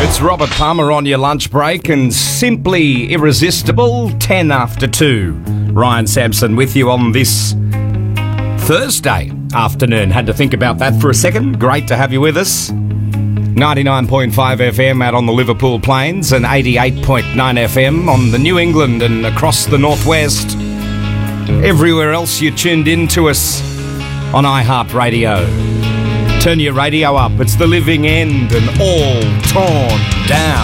It's Robert Palmer on your lunch break and Simply Irresistible, 10 after 2. Ryan Sampson with you on this Thursday afternoon. Had to think about that for a second. Great to have you with us. 99.5 FM out on the Liverpool Plains and 88.9 FM on the New England and across the Northwest. Everywhere else you tuned in to us on iHeartRadio. Turn your radio up. It's The Living End and All Torn Down.